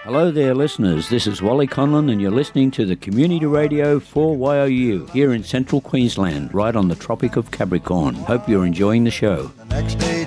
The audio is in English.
Hello there, listeners. This is Wally Conlon, and you're listening to the Community Radio 4YOU here in central Queensland, right on the Tropic of Capricorn. Hope you're enjoying the show.